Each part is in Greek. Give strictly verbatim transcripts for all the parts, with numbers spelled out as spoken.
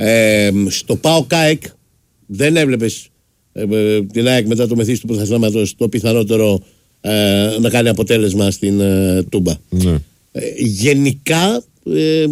Ε, στο ΠΑΟΚ ΑΕΚ δεν έβλεπες ε, ε, την ΑΕΚ μετά το μεθύσι του πρωταθλήματος το πιθανότερο ε, να κάνει αποτέλεσμα στην ε, Τούμπα. Ναι. Ε, γενικά ε, ε,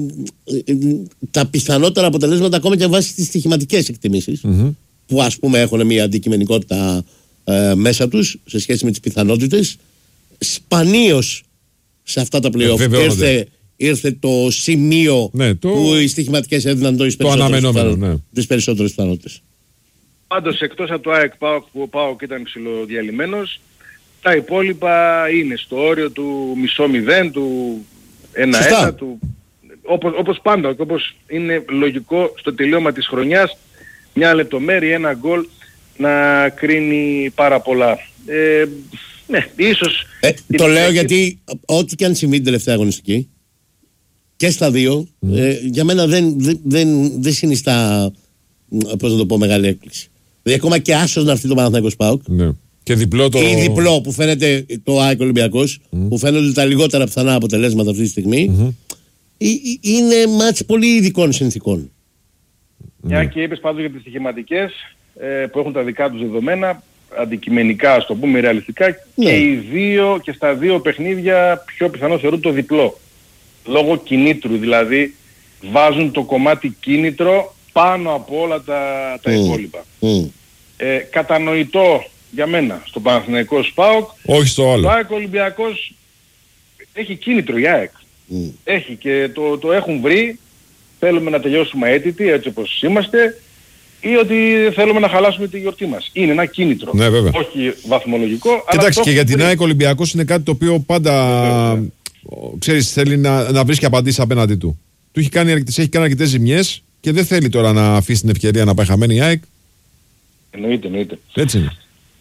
τα πιθανότερα αποτελέσματα ακόμα και βάσει τις στοιχηματικές εκτιμήσεις mm-hmm. που ας πούμε έχουν μια αντικειμενικότητα ε, μέσα τους σε σχέση με τις πιθανότητες, σπανίως σε αυτά τα play-off ήρθε, ήρθε το σημείο ναι, το... που οι στοιχηματικές έδιναν το, το αναμενόμενο, ναι. τις περισσότερες πιθανότητες. Πάντως εκτός από το ΑΕΚ ΠΑΟΚ που ο ΠΑΟΚ ήταν ξυλοδιαλυμένος, τα υπόλοιπα είναι στο όριο του μισό μηδέν, του ένα ένα, του... όπως, όπως πάντα, όπως είναι λογικό στο τελείωμα της χρονιάς, μια λεπτομέρεια, ένα γκολ να κρίνει πάρα πολλά. Ε, ναι, ίσως... Ε, το λέω και... γιατί ό,τι και αν συμβεί την τελευταία αγωνιστική και στα δύο, mm. ε, για μένα δεν, δεν, δεν, δεν συνιστά, πώς να το πω, μεγάλη έκπληξη. Δηλαδή ακόμα και άσος να έρθει το Παναθηναϊκός ΠΑΟΚ. Ναι. Και διπλό το... Ή διπλό που φαίνεται το ΑΕΚ Ολυμπιακός, mm. που φαίνονται τα λιγότερα πιθανά αποτελέσματα αυτή τη στιγμή, mm-hmm. είναι μάτς πολύ ειδικών συνθήκων. Μια mm. και είπες πάντως για τις στοιχηματικές ε, που έχουν τα δικά τους δεδομένα, αντικειμενικά, ας το πούμε ρεαλιστικά, mm. και οι δύο και στα δύο παιχνίδια πιο πιθανό θεωρούν το διπλό. Λόγω κινήτρου, δηλαδή βάζουν το κομμάτι κίνητρο πάνω από όλα τα, τα mm. υπόλοιπα. Mm. Ε, κατανοητό για μένα στο Παναθηναϊκό ΠΑΟΚ, όχι στο άλλο. Το ΑΕΚ Ολυμπιακός έχει κίνητρο η ΑΕΚ. Mm. Έχει και το, το έχουν βρει, θέλουμε να τελειώσουμε αίτητοι έτσι όπως είμαστε, ή ότι θέλουμε να χαλάσουμε τη γιορτή μας. Είναι ένα κίνητρο. Ναι, βέβαια. Όχι βαθμολογικό. Κοιτάξτε, και για την ΑΕΚ Ολυμπιακός είναι κάτι το οποίο πάντα ναι, ξέρεις, θέλει να, να βρίσκει απαντήσεις απέναντί του. Του έχει κάνει, έχει κάνει αρκετές ζημιές και δεν θέλει τώρα να αφήσει την ευκαιρία να πάει χαμένη η ΑΕΚ. Εννοείται, εννοείται. Έτσι είναι.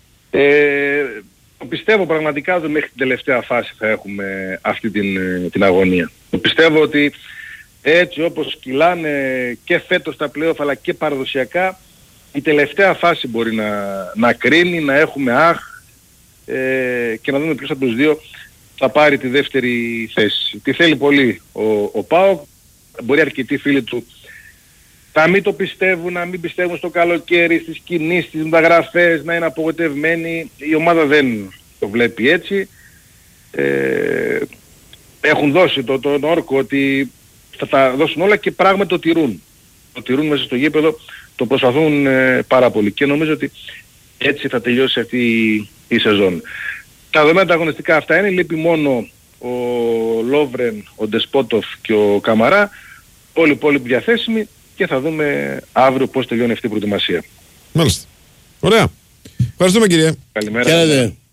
Ε, πιστεύω πραγματικά ότι μέχρι την τελευταία φάση θα έχουμε αυτή την, την αγωνία. Πιστεύω ότι έτσι όπως κυλάνε και φέτος τα play-off αλλά και παραδοσιακά, η τελευταία φάση μπορεί να, να κρίνει, να έχουμε αχ ε, και να δούμε ποιος από τους δύο θα πάρει τη δεύτερη θέση. Τι θέλει πολύ ο, ο ΠΑΟΚ, μπορεί αρκετοί φίλοι του να μην το πιστεύουν, να μην πιστεύουν στο καλοκαίρι, στις κινήσεις, στις μεταγραφές, να είναι απογοητευμένοι. Η ομάδα δεν το βλέπει έτσι. Ε, έχουν δώσει το, τον όρκο ότι θα τα δώσουν όλα και πράγματι το τηρούν. Το τηρούν μέσα στο γήπεδο, το προσπαθούν ε, πάρα πολύ και νομίζω ότι έτσι θα τελειώσει αυτή η, η σεζόν. Τα δεδομένα τα αγωνιστικά αυτά είναι, λείπει μόνο ο Λόβρεν, ο Ντεσπότοφ και ο Καμαρά, όλοι οι υπόλοιποι διαθέσιμοι και θα δούμε αύριο πώς τελειώνει αυτή η προετοιμασία. Μάλιστα. Ωραία. Ευχαριστούμε κύριε. Καλημέρα.